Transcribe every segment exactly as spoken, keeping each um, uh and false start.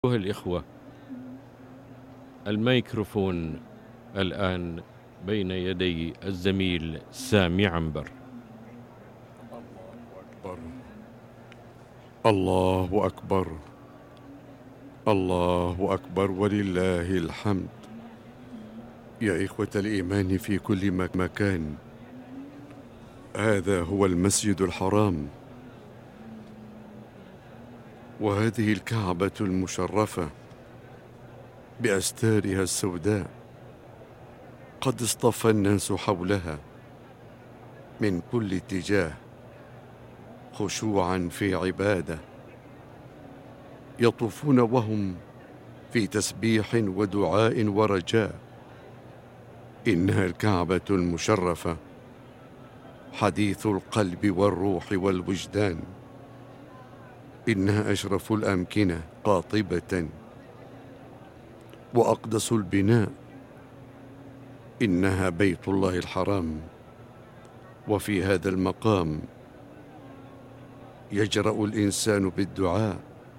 أيها الإخوة، الميكروفون الآن بين يدي الزميل سامي عنبر. الله أكبر، الله أكبر، الله أكبر ولله الحمد. يا إخوة الإيمان في كل مكان، هذا هو المسجد الحرام، وهذه الكعبة المشرفة بأستارها السوداء. قد اصطفى الناس حولها من كل اتجاه خشوعا في عبادة، يطوفون وهم في تسبيح ودعاء ورجاء. إنها الكعبة المشرفة، حديث القلب والروح والوجدان. إنها أشرف الأمكنة قاطبة وأقدس البناء. إنها بيت الله الحرام، وفي هذا المقام يجرأ الإنسان بالدعاء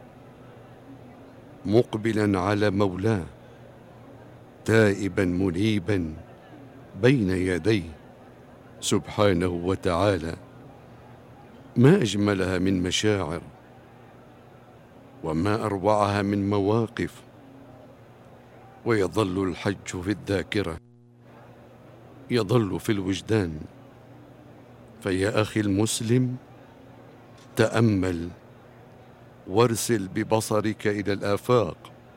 مقبلا على مولاه، تائبا منيبا بين يديه سبحانه وتعالى. ما أجملها من مشاعر، وما أروعها من مواقف. ويظل الحج في الذاكرة، يظل في الوجدان. فيا أخي المسلم، تأمل وارسل ببصرك إلى الآفاق،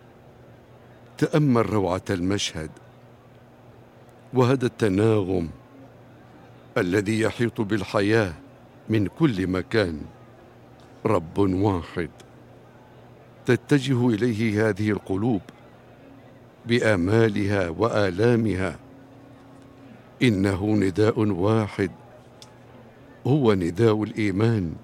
تأمل روعة المشهد وهذا التناغم الذي يحيط بالحياة من كل مكان. رب واحد تتجه إليه هذه القلوب بآمالها وآلامها. إنه نداء واحد، هو نداء الإيمان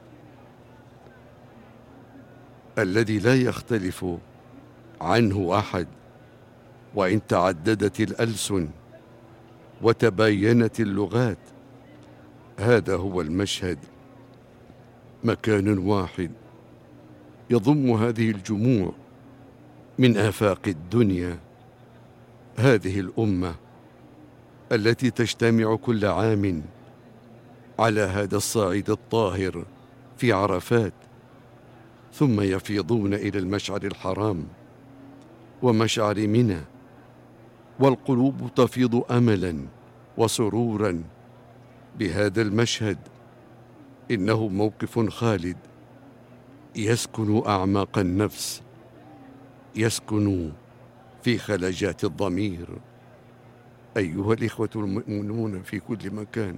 الذي لا يختلف عنه أحد. وإن تعددت الألسن وتباينت اللغات، هذا هو المشهد. مكان واحد يضم هذه الجموع من آفاق الدنيا. هذه الأمة التي تجتمع كل عام على هذا الصعيد الطاهر في عرفات، ثم يفيضون إلى المشعر الحرام ومشعر منى، والقلوب تفيض أملا وسرورا بهذا المشهد. إنه موقف خالد يسكن أعماق النفس، يسكن في خلاجات الضمير. أيها الإخوة المؤمنون في كل مكان،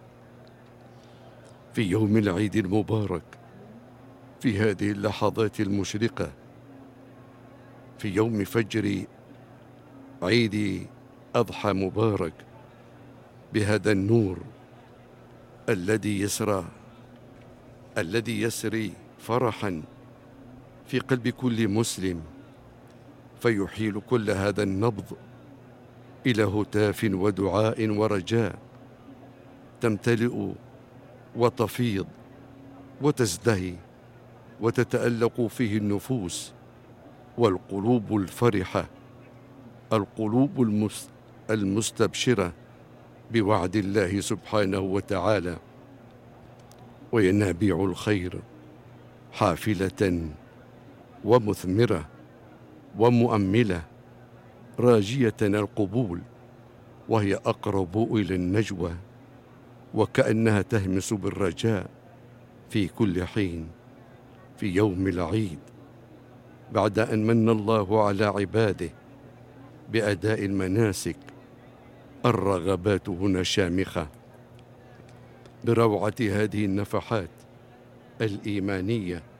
في يوم العيد المبارك، في هذه اللحظات المشرقة، في يوم فجر عيد أضحى مبارك، بهذا النور الذي يسرى الذي يسري فرحا في قلب كل مسلم، فيحيل كل هذا النبض إلى هتاف ودعاء ورجاء، تمتلئ وتفيض وتزدهي وتتألق فيه النفوس والقلوب الفرحة، القلوب المستبشرة بوعد الله سبحانه وتعالى. وينابيع الخير حافلة ومثمرة ومؤملة، راجية القبول، وهي أقرب إلى النجوى، وكأنها تهمس بالرجاء في كل حين. في يوم العيد، بعد أن من الله على عباده بأداء المناسك، الرغبات هنا شامخة بروعة هذه النفحات الإيمانية